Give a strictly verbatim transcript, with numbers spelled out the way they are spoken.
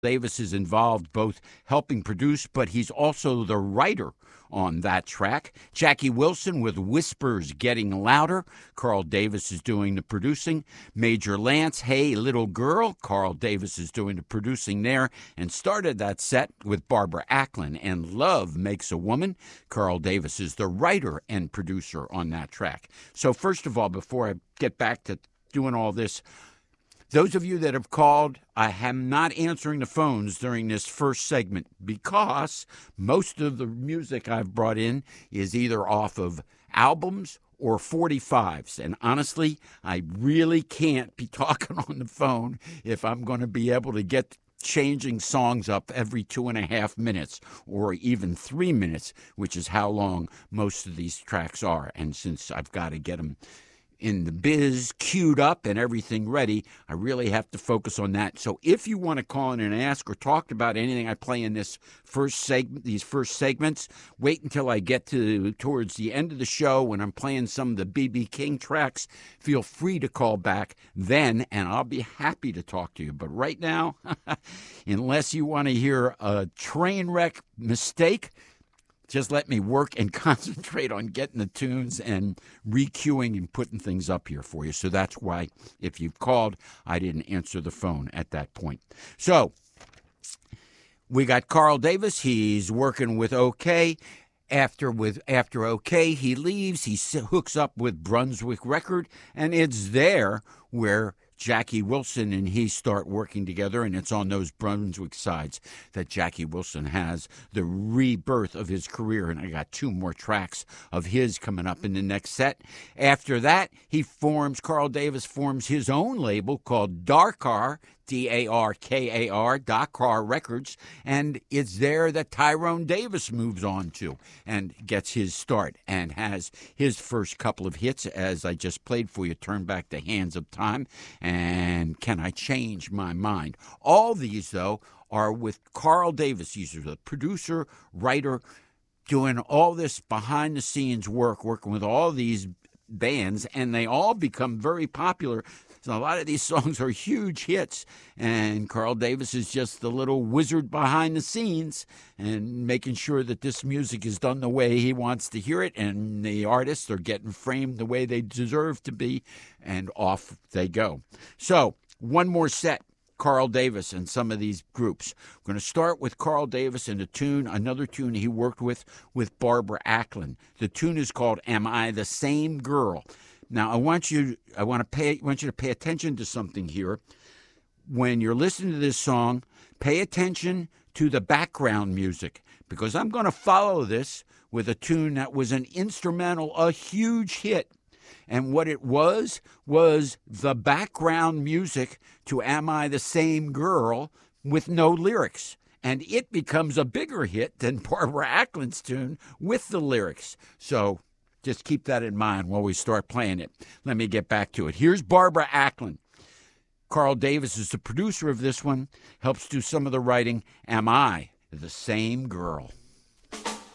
Davis is involved both helping produce, but he's also the writer on that track. Jackie Wilson with Whispers Getting Louder. Carl Davis is doing the producing. Major Lance, Hey Little Girl. Carl Davis is doing the producing there, and started that set with Barbara Acklin and Love Makes a Woman. Carl Davis is the writer and producer on that track. So first of all, before I get back to doing all this, those of you that have called, I am not answering the phones during this first segment because most of the music I've brought in is either off of albums or forty-fives. And honestly, I really can't be talking on the phone if I'm going to be able to get changing songs up every two and a half minutes or even three minutes, which is how long most of these tracks are. And since I've got to get them in the biz, queued up and everything ready, I really have to focus on that. So if you want to call in and ask or talk about anything I play in this first segment, these first segments, wait until I get to towards the end of the show when I'm playing some of the B B King tracks. Feel free to call back then, and I'll be happy to talk to you. But right now, unless you want to hear a train wreck mistake, just let me work and concentrate on getting the tunes and re-queuing and putting things up here for you. So that's why, if you've called, I didn't answer the phone at that point. So we got Carl Davis. He's working with OK. After with after OK, he leaves. He hooks up with Brunswick Record, and it's there where Jackie Wilson and he start working together, and it's on those Brunswick sides that Jackie Wilson has the rebirth of his career. And I got two more tracks of his coming up in the next set. After that, he forms, Carl Davis forms his own label called Darkar, D A R K A R, Darkar Records, and it's there that Tyrone Davis moves on to and gets his start and has his first couple of hits, as I just played for you, Turn Back the Hands of Time and Can I Change My Mind. All these, though, are with Carl Davis. He's the producer, writer, doing all this behind-the-scenes work, working with all these bands, and they all become very popular. So a lot of these songs are huge hits, and Carl Davis is just the little wizard behind the scenes and making sure that this music is done the way he wants to hear it, and the artists are getting framed the way they deserve to be, and off they go. So one more set, Carl Davis and some of these groups. We're going to start with Carl Davis and a tune, another tune he worked with, with Barbara Acklin. The tune is called Am I the Same Girl? Now, I want you I want to pay I want you to pay attention to something here. When you're listening to this song, pay attention to the background music, because I'm going to follow this with a tune that was an instrumental, a huge hit. And what it was was the background music to Am I the Same Girl with no lyrics. And it becomes a bigger hit than Barbara Acklin's tune with the lyrics. So just keep that in mind while we start playing it. Let me get back to it. Here's Barbara Acklin. Carl Davis is the producer of this one, helps do some of the writing. Am I the Same Girl?